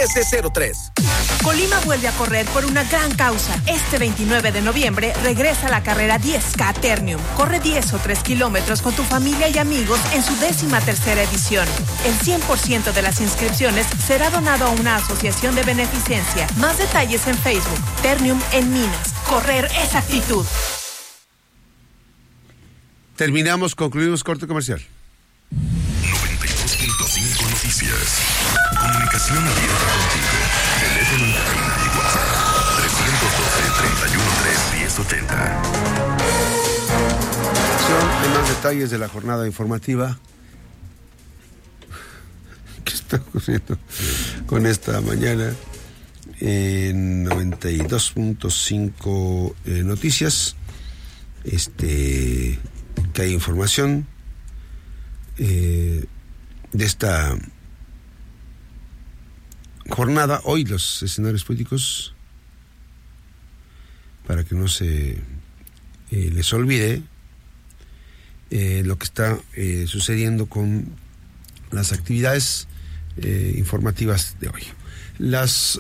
1303. Colima vuelve a correr por una gran causa. Este 29 de noviembre regresa la carrera 10K Ternium. Corre 10 o 3 kilómetros con tu familia y amigos en su 13ª edición. El 100% de las inscripciones será donado a una asociación de beneficencia. Más detalles en Facebook. Ternium en Minas. Correr es actitud. Concluimos corte comercial. 92.5 Noticias. Comunicación abierta contigo. Teléfono en cabina y WhatsApp. 312-313-1080. Hay más detalles de la jornada informativa. ¿Qué está ocurriendo con esta mañana? En 92.5 Noticias. Que hay información de esta jornada. Hoy los escenarios políticos, para que no se les olvide lo que está sucediendo con las actividades informativas de hoy. Las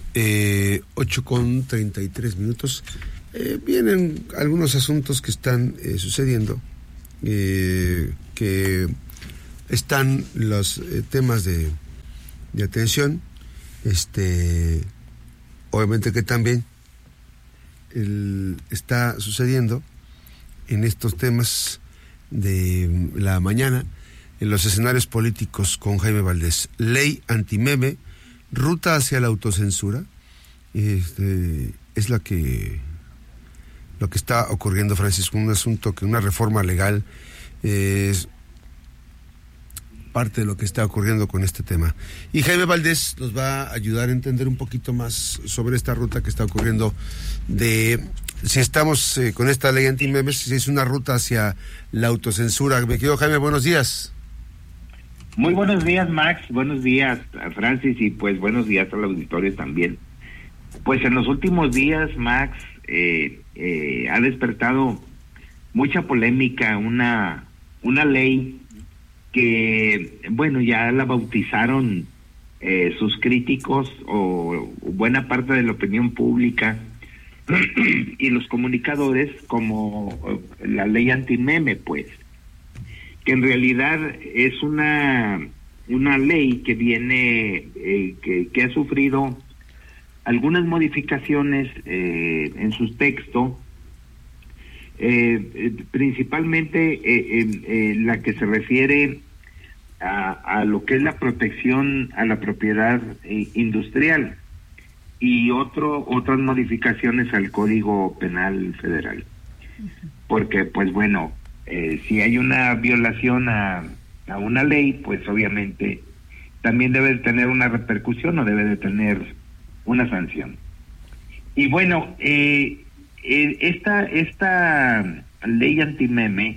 8:33. Vienen algunos asuntos que están sucediendo, que están los temas de atención, obviamente que también está sucediendo en estos temas de la mañana, en los escenarios políticos con Jaime Valdés. Ley antimeme, ruta hacia la autocensura, es lo que está ocurriendo, Francisco, un asunto que una reforma legal es parte de lo que está ocurriendo con este tema. Y Jaime Valdés nos va a ayudar a entender un poquito más sobre esta ruta que está ocurriendo, de si estamos con esta ley antimemes, si es una ruta hacia la autocensura. Me quedo, Jaime, buenos días. Muy buenos días, Max, buenos días, Francis, y pues buenos días al auditorio también. Pues en los últimos días, Max, ha despertado mucha polémica una ley que, bueno, ya la bautizaron sus críticos o buena parte de la opinión pública y los comunicadores como la ley antimeme, pues, que en realidad es una ley que viene, que ha sufrido algunas modificaciones en su texto, principalmente la que se refiere a lo que es la protección a la propiedad industrial y otras modificaciones al Código Penal Federal. Porque, pues bueno, si hay una violación a una ley, pues obviamente también debe de tener una repercusión o debe de tener una sanción. Y bueno, esta ley antimeme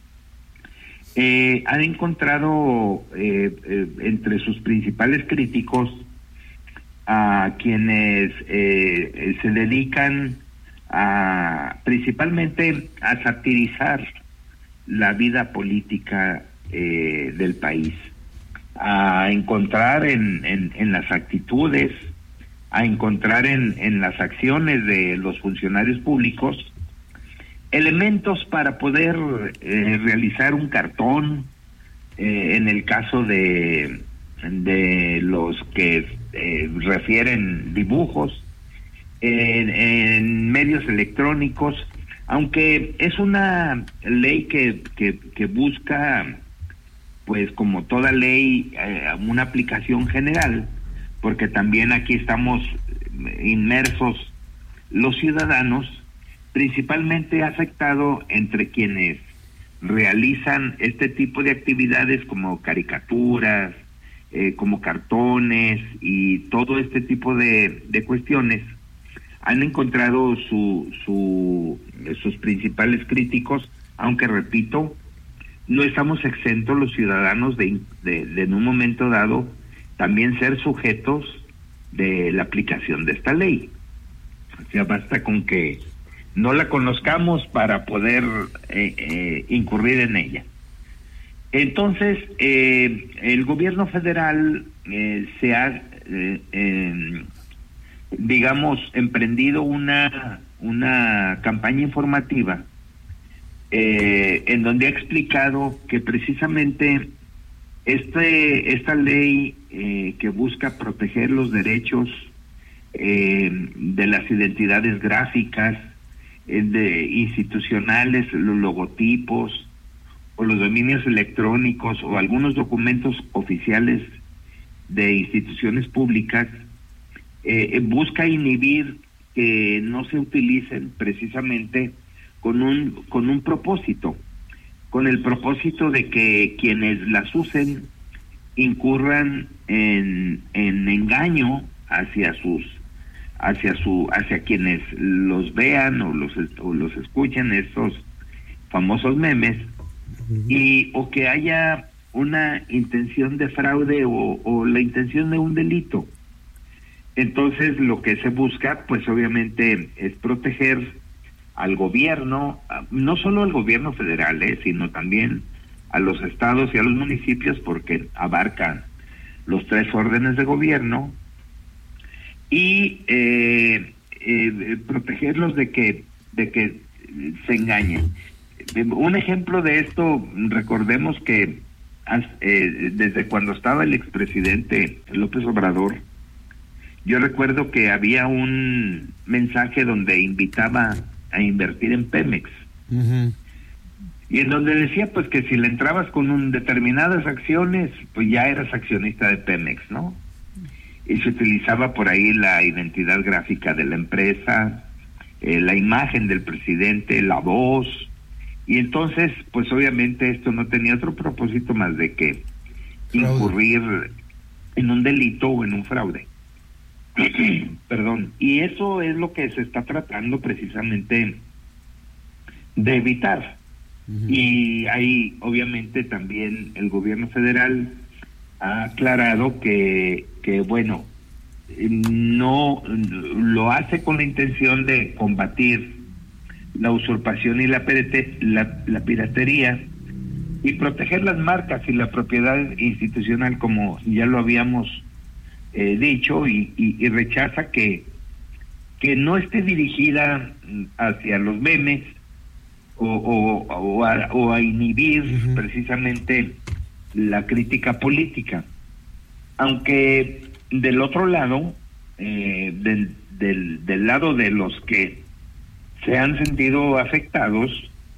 han encontrado entre sus principales críticos a quienes se dedican principalmente a satirizar la vida política del país, a encontrar en las actitudes, a encontrar en las acciones de los funcionarios públicos elementos para poder realizar un cartón, en el caso de los que refieren dibujos, en medios electrónicos, aunque es una ley que busca, pues como toda ley, una aplicación general, porque también aquí estamos inmersos los ciudadanos, principalmente afectado entre quienes realizan este tipo de actividades como caricaturas, como cartones y todo este tipo de cuestiones. Han encontrado sus principales críticos, aunque repito, no estamos exentos los ciudadanos de en un momento dado también ser sujetos de la aplicación de esta ley. O sea, basta con que no la conozcamos para poder incurrir en ella. Entonces, el gobierno federal se ha digamos, emprendido una campaña informativa en donde ha explicado que precisamente esta ley que busca proteger los derechos de las identidades gráficas, institucionales, los logotipos o los dominios electrónicos o algunos documentos oficiales de instituciones públicas, busca inhibir que no se utilicen precisamente con un propósito, con el propósito de que quienes las usen incurran en engaño hacia quienes los vean o los escuchen, estos famosos memes, o que haya una intención de fraude o la intención de un delito. Entonces lo que se busca, pues obviamente, es proteger al gobierno, no solo al gobierno federal, sino también a los estados y a los municipios, porque abarcan los 3 órdenes de gobierno, y protegerlos de que se engañen. Un ejemplo de esto, recordemos que desde cuando estaba el expresidente López Obrador, yo recuerdo que había un mensaje donde invitaba a invertir en Pemex. Uh-huh. Y en donde decía pues que si le entrabas con determinadas acciones, pues ya eras accionista de Pemex, ¿no? Y se utilizaba por ahí la identidad gráfica de la empresa, la imagen del presidente, la voz, y entonces pues obviamente esto no tenía otro propósito más de que incurrir en un delito o en un fraude. Perdón. Y eso es lo que se está tratando precisamente de evitar. Uh-huh. Y ahí obviamente también el gobierno federal ha aclarado que bueno, no lo hace con la intención de combatir la usurpación y la piratería y proteger las marcas y la propiedad institucional, como ya lo habíamos dicho, y rechaza que no esté dirigida hacia los memes o a inhibir uh-huh. precisamente la crítica política, aunque del otro lado, del lado de los que se han sentido afectados,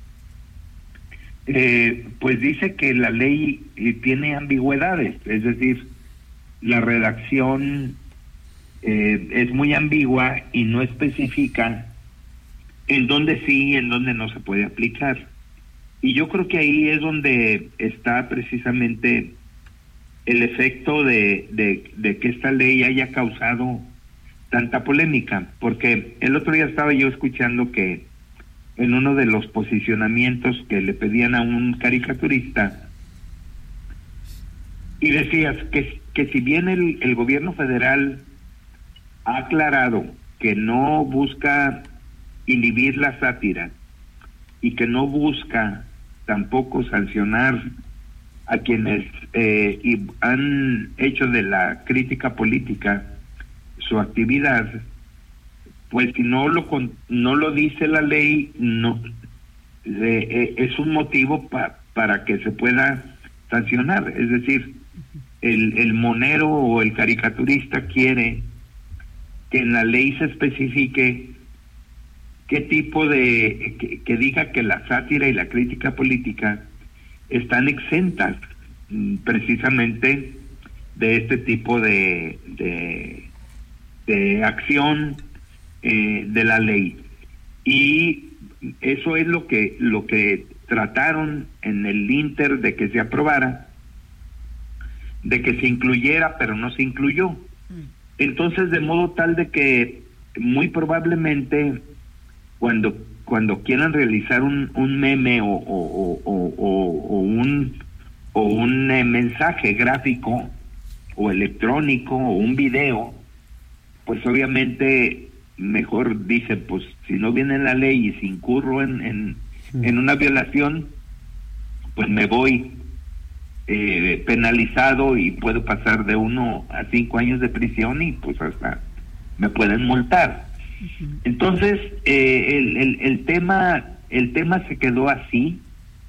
pues dice que la ley tiene ambigüedades, es decir, la redacción es muy ambigua y no especifica en dónde sí y en dónde no se puede aplicar. Y yo creo que ahí es donde está precisamente el efecto de que esta ley haya causado tanta polémica, porque el otro día estaba yo escuchando que en uno de los posicionamientos que le pedían a un caricaturista, y decías que si bien el gobierno federal ha aclarado que no busca inhibir la sátira y que no busca tampoco sancionar a quienes han hecho de la crítica política su actividad, pues si no lo dice la ley, no es un motivo para que se pueda sancionar. Es decir, el monero o el caricaturista quiere que en la ley se especifique qué tipo que diga que la sátira y la crítica política están exentas precisamente de este tipo de acción de la ley. Y eso es lo que trataron en el inter de que se aprobara, de que se incluyera, pero no se incluyó. Entonces, de modo tal de que muy probablemente cuando quieran realizar un meme o un mensaje gráfico o electrónico o un video, pues obviamente mejor dicen, pues si no viene en la ley y si incurro en una violación, pues me voy penalizado y puedo pasar de 1 a 5 años de prisión y pues hasta me pueden multar. Entonces el tema se quedó así.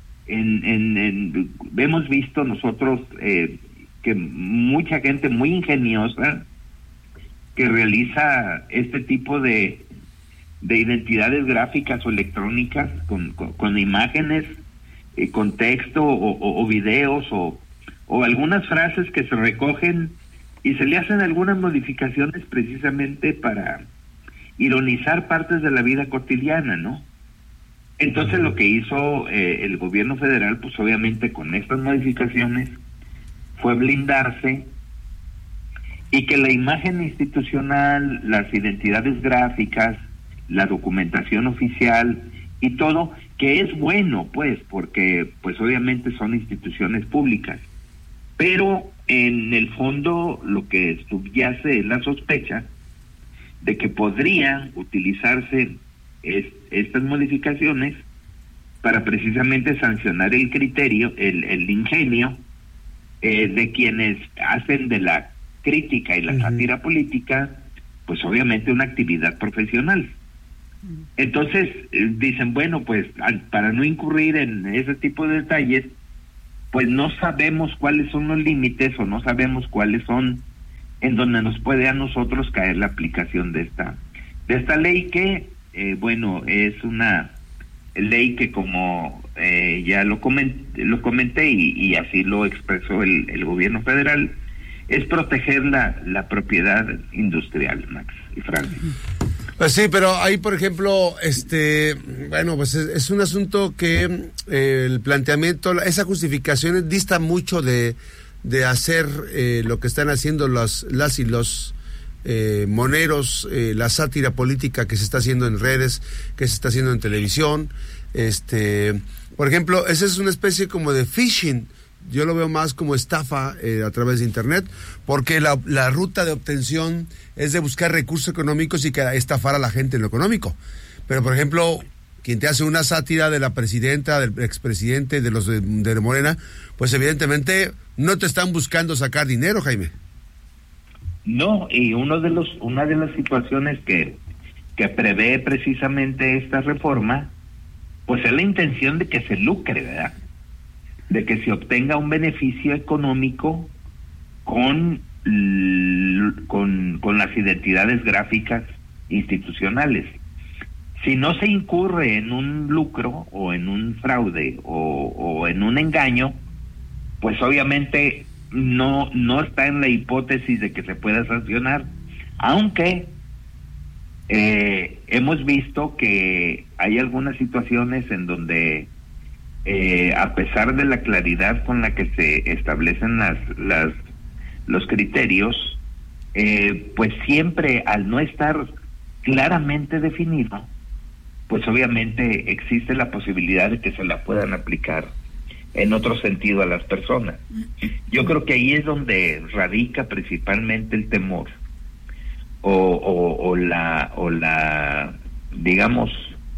Hemos visto nosotros que mucha gente muy ingeniosa que realiza este tipo de identidades gráficas o electrónicas con imágenes, con texto o videos o algunas frases que se recogen y se le hacen algunas modificaciones precisamente para ironizar partes de la vida cotidiana, ¿no? Entonces lo que hizo el gobierno federal, pues obviamente con estas modificaciones, fue blindarse y que la imagen institucional, las identidades gráficas, la documentación oficial y todo, que es bueno, pues, porque pues obviamente son instituciones públicas, pero en el fondo lo que subyace es la sospecha de que podrían utilizarse estas modificaciones para precisamente sancionar el criterio, el ingenio de quienes hacen de la crítica y la sátira política, pues obviamente una actividad profesional. Entonces dicen, bueno, pues para no incurrir en ese tipo de detalles, pues no sabemos cuáles son los límites o no sabemos cuáles son en donde nos puede a nosotros caer la aplicación de esta ley que bueno, es una ley que como ya lo comenté y así lo expresó el gobierno federal, es proteger la propiedad industrial, Max y Francis. Pues sí, pero ahí, por ejemplo, bueno, pues es un asunto que el planteamiento, esa justificación dista mucho de hacer lo que están haciendo las y los moneros, la sátira política que se está haciendo en redes, que se está haciendo en televisión. Por ejemplo, esa es una especie como de phishing. Yo lo veo más como estafa a través de internet, porque la ruta de obtención es de buscar recursos económicos y que estafar a la gente en lo económico. Pero, por ejemplo, quien te hace una sátira de la presidenta, del expresidente, de los de Morena, pues evidentemente no te están buscando sacar dinero, Jaime. No, y una de las situaciones que prevé precisamente esta reforma, pues es la intención de que se lucre, ¿verdad? De que se obtenga un beneficio económico con las identidades gráficas institucionales. Si no se incurre en un lucro o en un fraude o en un engaño, pues obviamente no está en la hipótesis de que se pueda sancionar, aunque hemos visto que hay algunas situaciones en donde a pesar de la claridad con la que se establecen los criterios, pues siempre al no estar claramente definido, pues obviamente existe la posibilidad de que se la puedan aplicar en otro sentido a las personas. Yo creo que ahí es donde radica principalmente el temor o la digamos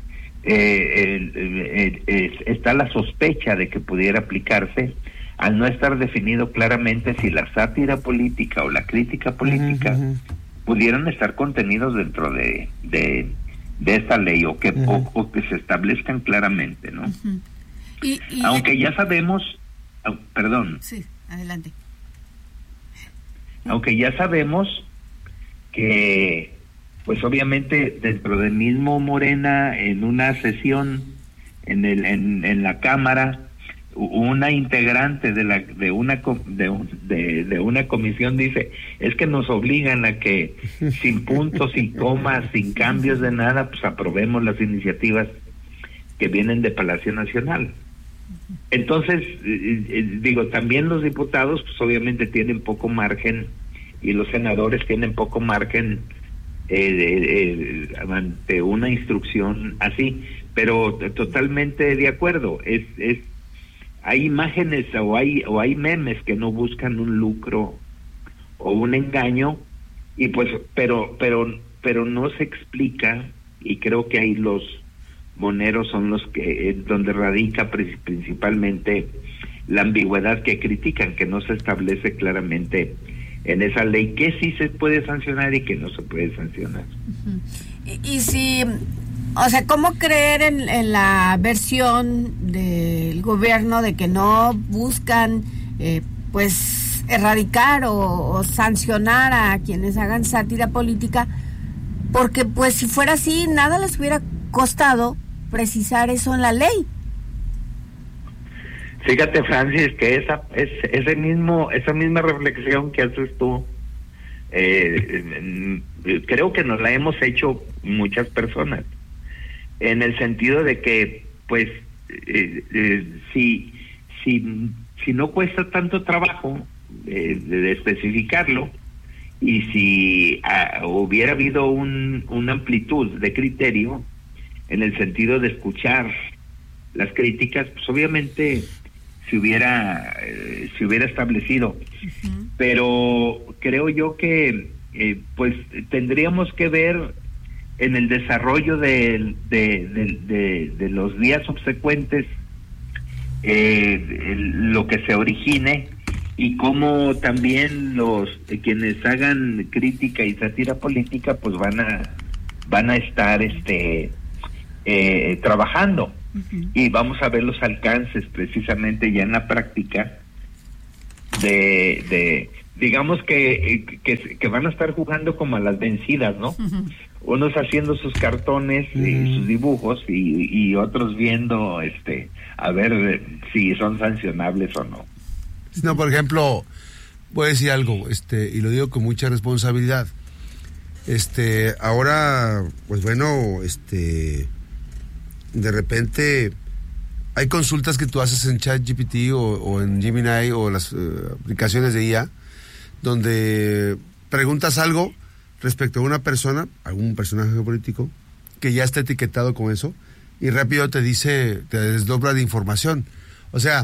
está la sospecha de que pudiera aplicarse al no estar definido claramente si la sátira política o la crítica política pudieran estar contenidos dentro de esta ley o que se establezcan claramente, ¿no? Y aunque ya sabemos, perdón. Sí, adelante. Aunque ya sabemos que pues obviamente dentro del mismo Morena, en una sesión en la Cámara, una integrante de una comisión dice, es que nos obligan a que sin puntos, sin comas, sin cambios de nada, pues aprobemos las iniciativas que vienen de Palacio Nacional. Entonces, digo, también los diputados pues obviamente tienen poco margen y los senadores tienen poco margen ante una instrucción así, pero totalmente de acuerdo. Hay imágenes o hay memes que no buscan un lucro o un engaño, y pues pero no se explica, y creo que ahí los moneros son los que donde radica principalmente la ambigüedad que critican, que no se establece claramente en esa ley qué sí se puede sancionar y qué no se puede sancionar. Y si, o sea, ¿cómo creer en la versión del gobierno de que no buscan, pues, erradicar o sancionar a quienes hagan sátira política? Porque, pues, si fuera así, nada les hubiera costado precisar eso en la ley. Fíjate, Francis, que esa misma reflexión que haces tú, creo que nos la hemos hecho muchas personas, en el sentido de que, pues, si no cuesta tanto trabajo de especificarlo, y si hubiera habido una amplitud de criterio en el sentido de escuchar las críticas, pues obviamente se hubiera establecido. Uh-huh. Pero creo yo que pues tendríamos que ver en el desarrollo de los días subsecuentes lo que se origine, y cómo también quienes hagan crítica y sátira política pues van a estar trabajando. Uh-huh. Y vamos a ver los alcances precisamente ya en la práctica de digamos que van a estar jugando como a las vencidas, ¿no? Uh-huh. Unos haciendo sus cartones y sus dibujos y otros viendo a ver si son sancionables o no. No, por ejemplo, voy a decir algo, y lo digo con mucha responsabilidad. Ahora, pues bueno, de repente hay consultas que tú haces en ChatGPT o en Gemini o las aplicaciones de IA, donde preguntas algo respecto a una persona, algún personaje político, que ya está etiquetado con eso, y rápido te desdobla de información. O sea,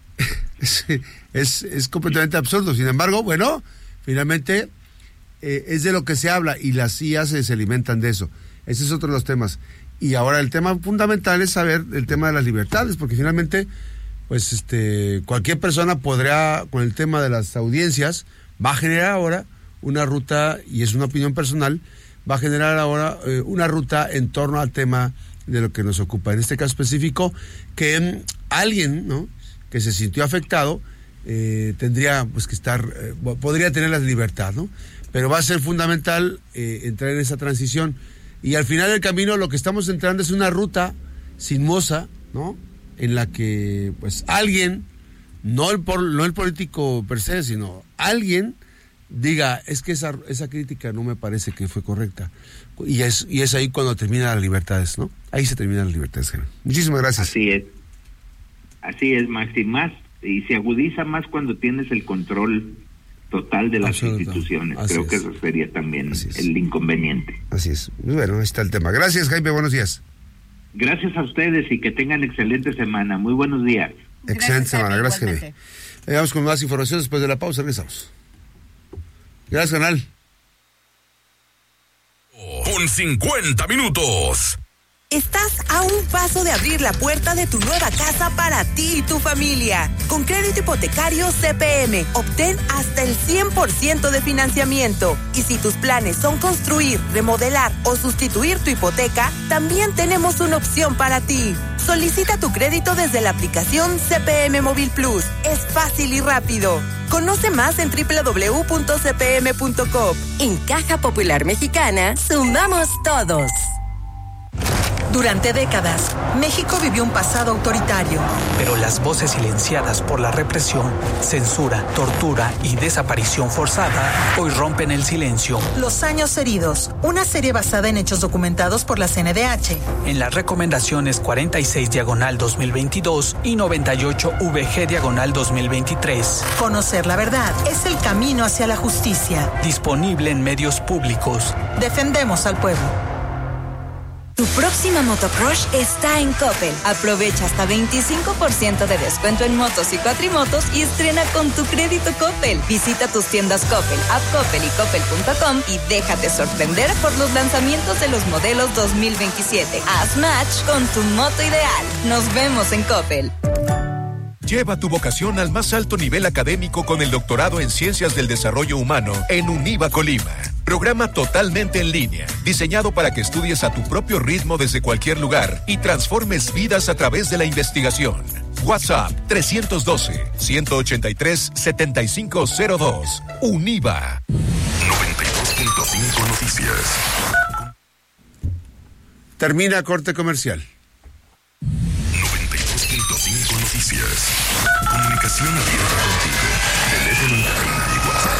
es completamente absurdo. Sin embargo, bueno, finalmente es de lo que se habla, y las IAs se alimentan de eso. Ese es otro de los temas. Y ahora el tema fundamental es saber el tema de las libertades, porque finalmente, pues cualquier persona podrá, con el tema de las audiencias, va a generar ahora una ruta, y es una opinión personal, va a generar ahora una ruta en torno al tema de lo que nos ocupa. En este caso específico, que alguien, ¿no?, que se sintió afectado, tendría pues que estar, podría tener la libertad, ¿no? Pero va a ser fundamental entrar en esa transición, y al final del camino lo que estamos entrando es una ruta sinuosa, ¿no?, en la que pues alguien, no el político per se, sino alguien diga, es que esa crítica no me parece que fue correcta, y es ahí cuando terminan las libertades, ¿no? Ahí se terminan las libertades. Muchísimas gracias. Así es, Maxi, más, y se agudiza más cuando tienes el control total de las instituciones. Creo que eso sería también el inconveniente. Así es. Bueno, ahí está el tema. Gracias, Jaime, buenos días. Gracias a ustedes y que tengan excelente semana. Muy buenos días. Excelente semana, gracias, Jaime. Vamos con más información después de la pausa, regresamos. Gracias, canal. Con 50 minutos. Estás a un paso de abrir la puerta de tu nueva casa para ti y tu familia. Con crédito hipotecario CPM, obtén hasta el 100% de financiamiento. Y si tus planes son construir, remodelar o sustituir tu hipoteca, también tenemos una opción para ti. Solicita tu crédito desde la aplicación CPM Móvil Plus. Es fácil y rápido. Conoce más en www.cpm.com. En Caja Popular Mexicana, sumamos todos. Durante décadas, México vivió un pasado autoritario. Pero las voces silenciadas por la represión, censura, tortura y desaparición forzada hoy rompen el silencio. Los años heridos, una serie basada en hechos documentados por la CNDH. En las recomendaciones 46/2022 y 98/VG/2023. Conocer la verdad es el camino hacia la justicia. Disponible en medios públicos. Defendemos al pueblo. Tu próxima motocross está en Coppel. Aprovecha hasta 25% de descuento en motos y cuatrimotos y estrena con tu crédito Coppel. Visita tus tiendas Coppel, App Coppel y Coppel.com y déjate sorprender por los lanzamientos de los modelos 2027. Haz match con tu moto ideal. Nos vemos en Coppel. Lleva tu vocación al más alto nivel académico con el doctorado en Ciencias del Desarrollo Humano en UNIVA Colima. Programa totalmente en línea, diseñado para que estudies a tu propio ritmo desde cualquier lugar y transformes vidas a través de la investigación. WhatsApp 312-183-7502. UNIVA. 92.5 Noticias. Termina corte comercial. 92.5 Noticias. Comunicación abierta contigo. Teléfono en cabina y WhatsApp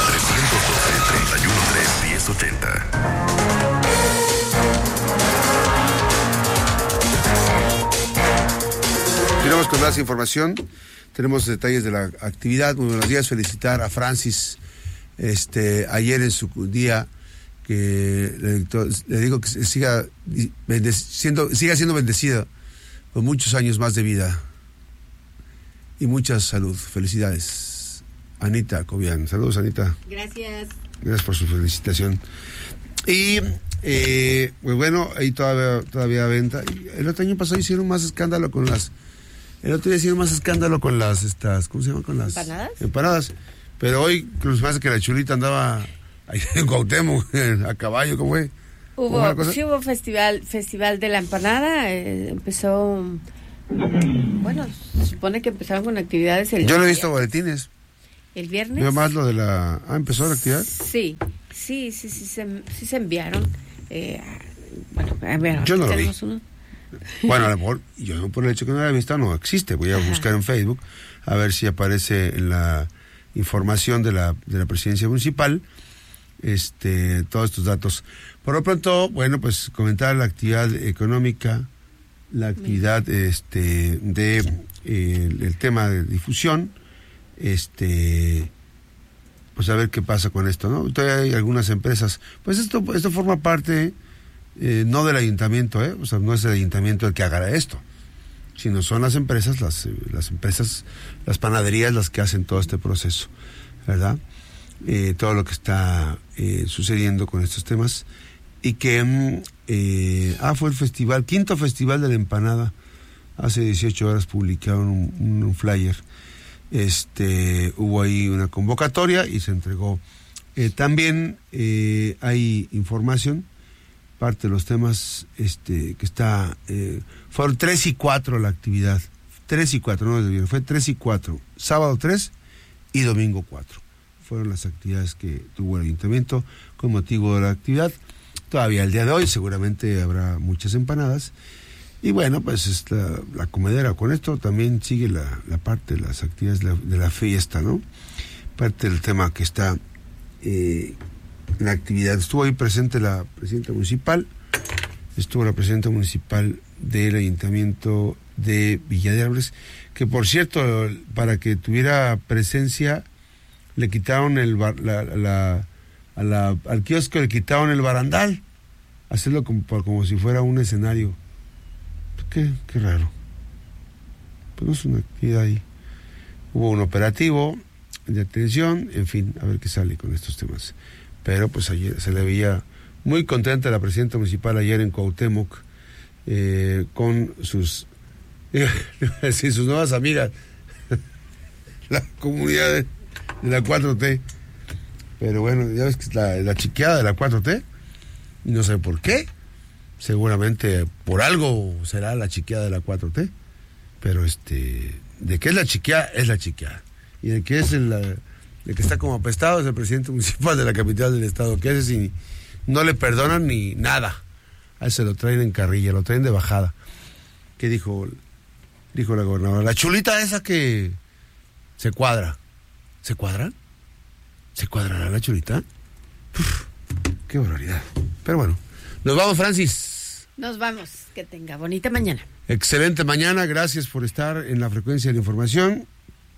312-313-1080. Continuamos con más información. Tenemos detalles de la actividad. Muy buenos días. Felicitar a Francis ayer en su día, que le digo que siga siendo bendecida con muchos años más de vida y mucha salud. Felicidades, Anita Cobian. Saludos, Anita. Gracias. Gracias por su felicitación. Y pues bueno, ahí todavía venta. Y el otro año pasado hicieron más escándalo con las. El otro día hicieron más escándalo con las ¿cómo se llaman? Con las empanadas. Pero hoy, creo que que la Chulita andaba ahí en Cuauhtémoc, a caballo, ¿cómo fue? Hubo festival de la empanada, empezó, bueno, se supone que empezaron con actividades Yo no he visto boletines. ¿El viernes? Veo más lo de la... ¿empezó la actividad? Sí se enviaron. Bueno, a ver, yo no lo vi. Uno. Bueno, a lo mejor, yo no por el hecho que no la he visto, no existe. Voy a buscar en Facebook, a ver si aparece en la información de la presidencia municipal, todos estos datos. Por lo pronto, bueno, pues comentar la actividad económica, la actividad el tema de difusión, pues a ver qué pasa con esto, ¿no? Todavía hay algunas empresas, pues esto forma parte no del ayuntamiento, o sea, no es el ayuntamiento el que haga esto, sino son las empresas, las empresas, las panaderías las que hacen todo este proceso, ¿verdad? Todo lo que está sucediendo con estos temas. Y que fue el festival, quinto festival de la empanada. Hace 18 horas publicaron un flyer. Hubo ahí una convocatoria y se entregó. También hay información, parte de los temas que está... fueron 3 y 4 la actividad. 3 y 4, no desde fue 3 y 4. Sábado 3 y domingo 4. Fueron las actividades que tuvo el ayuntamiento con motivo de la actividad. Todavía el día de hoy seguramente habrá muchas empanadas. Y bueno, pues la comedera. Con esto también sigue la parte de las actividades de la fiesta, ¿no? Parte del tema que está en la actividad. Estuvo ahí presente la presidenta municipal, estuvo la presidenta municipal del ayuntamiento de Villa de Álvarez, que por cierto, para que tuviera presencia, le quitaron al kiosco le quitaron el barandal, hacerlo como si fuera un escenario. Qué raro. Pues no es una actividad ahí. Hubo un operativo de atención, en fin, a ver qué sale con estos temas. Pero pues ayer se le veía muy contenta la presidenta municipal ayer en Cuauhtémoc, con sus nuevas amigas, la comunidad de la 4T. Pero bueno, ya ves que la chiqueada de la 4T, y no sé por qué, seguramente por algo será la chiqueada de la 4T, pero de qué es la chiqueada, y de qué es el que está como apestado es el presidente municipal de la capital del estado, que ese sí no le perdonan ni nada, a ese lo traen en carrilla, lo traen de bajada. ¿Qué dijo la gobernadora? La chulita esa que se cuadra. ¿Se cuadran? ¿Se cuadrará la chulita? Uf, qué barbaridad. Pero bueno, nos vamos, Francis. Nos vamos. Que tenga bonita mañana. Excelente mañana. Gracias por estar en la frecuencia de la información.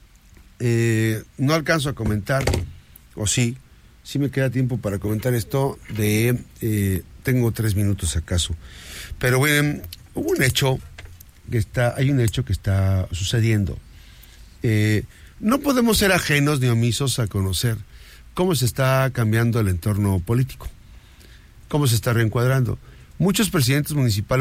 No alcanzo a comentar, o sí me queda tiempo para comentar esto tengo 3 minutos acaso. Pero bueno, hay un hecho que está sucediendo. No podemos ser ajenos ni omisos a conocer cómo se está cambiando el entorno político, cómo se está reencuadrando. Muchos presidentes municipales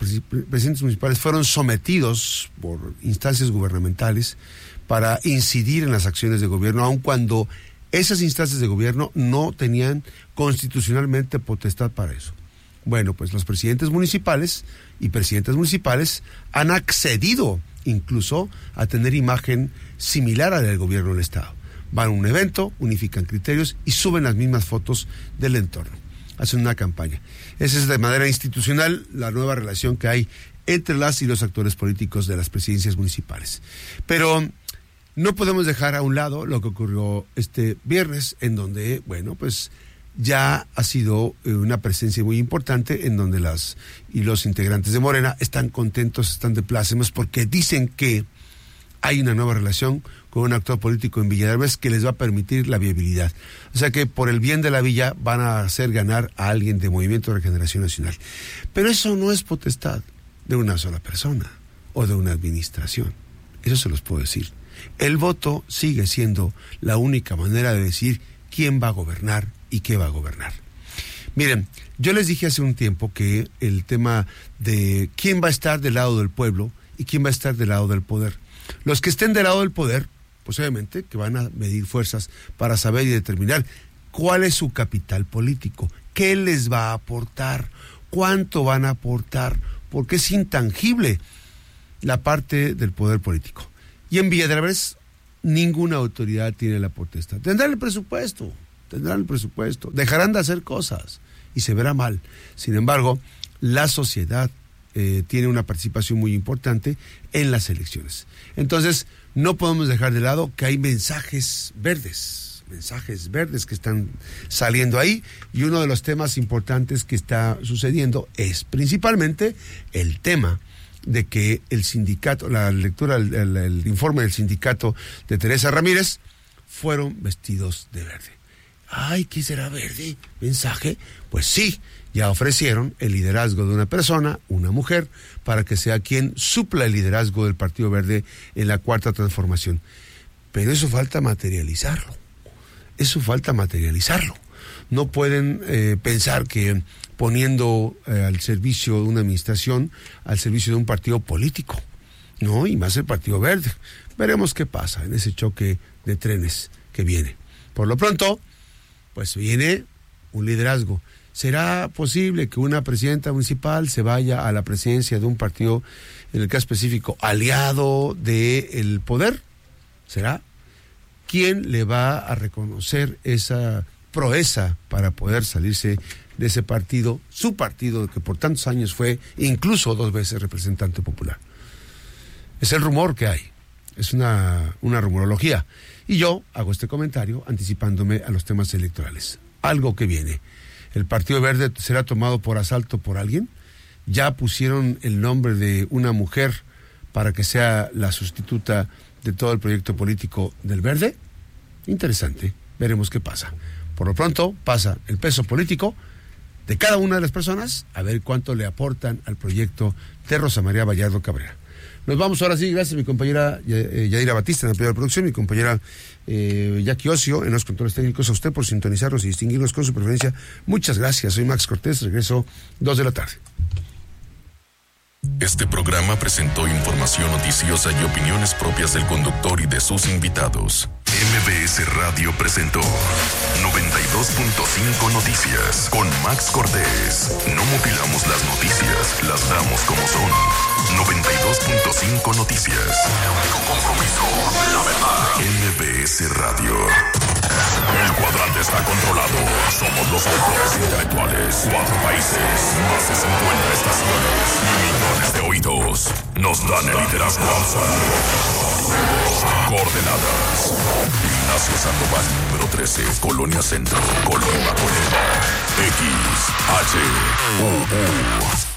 fueron sometidos por instancias gubernamentales para incidir en las acciones de gobierno, aun cuando esas instancias de gobierno no tenían constitucionalmente potestad para eso. Bueno, pues los presidentes municipales y presidentas municipales han accedido incluso a tener imagen similar a la del gobierno del Estado. Van a un evento, unifican criterios y suben las mismas fotos del entorno. Hacen una campaña. Esa es de manera institucional la nueva relación que hay entre las y los actores políticos de las presidencias municipales. Pero no podemos dejar a un lado lo que ocurrió este viernes, en donde, bueno, pues ya ha sido una presencia muy importante, en donde las y los integrantes de Morena están contentos, están de plácemes, porque dicen que hay una nueva relación con un actor político en Villa de Álvarez que les va a permitir la viabilidad. O sea que por el bien de la villa van a hacer ganar a alguien de Movimiento de Regeneración Nacional. Pero eso no es potestad de una sola persona o de una administración. Eso se los puedo decir. El voto sigue siendo la única manera de decir quién va a gobernar y qué va a gobernar. Miren, yo les dije hace un tiempo que el tema de quién va a estar del lado del pueblo y quién va a estar del lado del poder. Los que estén del lado del poder, pues obviamente que van a medir fuerzas para saber y determinar cuál es su capital político, qué les va a aportar, cuánto van a aportar, porque es intangible la parte del poder político. Y en Villa de Álvarez ninguna autoridad tiene la potestad. Tendrán el presupuesto, dejarán de hacer cosas y se verá mal. Sin embargo, la sociedad tiene una participación muy importante en las elecciones. Entonces, no podemos dejar de lado que hay mensajes verdes que están saliendo ahí, y uno de los temas importantes que está sucediendo es principalmente el tema de que el sindicato, la lectura, el informe del sindicato de Teresa Ramírez, fueron vestidos de verde. Ay, ¿qué será verde? ¿Mensaje? Pues sí, ya ofrecieron el liderazgo de una persona, una mujer, para que sea quien supla el liderazgo del Partido Verde en la Cuarta Transformación. Pero eso falta materializarlo. No pueden pensar que poniendo al servicio de una administración, al servicio de un partido político, ¿no? Y más el Partido Verde. Veremos qué pasa en ese choque de trenes que viene. Por lo pronto, pues viene un liderazgo. ¿Será posible que una presidenta municipal se vaya a la presidencia de un partido, en el caso específico, aliado del poder? ¿Será? ¿Quién le va a reconocer esa proeza para poder salirse de ese partido, su partido, que por tantos años fue incluso 2 veces representante popular? Es el rumor que hay, es una rumorología. Y yo hago este comentario anticipándome a los temas electorales. Algo que viene. ¿El Partido Verde será tomado por asalto por alguien? ¿Ya pusieron el nombre de una mujer para que sea la sustituta de todo el proyecto político del Verde? Interesante, veremos qué pasa. Por lo pronto pasa el peso político de cada una de las personas, a ver cuánto le aportan al proyecto de Rosa María Vallardo Cabrera. Nos vamos ahora sí, gracias a mi compañera Yadira Batista en la primera producción, mi compañera Jackie Ocio en los controles técnicos, a usted por sintonizarnos y distinguirnos con su preferencia. Muchas gracias, soy Max Cortés, regreso 2 de la tarde. Este programa presentó información noticiosa y opiniones propias del conductor y de sus invitados. MBS Radio presentó 92.5 Noticias con Max Cortés. No mutilamos las noticias, las damos como son. 92.5 Noticias. El único compromiso, la verdad. MBS Radio. El cuadrante está controlado. Somos los autores intelectuales. 4 países, más de 50 estaciones y millones de oídos. Nos dan el liderazgo absoluto. Coordenadas: Ignacio Sandoval, número 13, Colonia Centro, Colonia Colima. XHUU.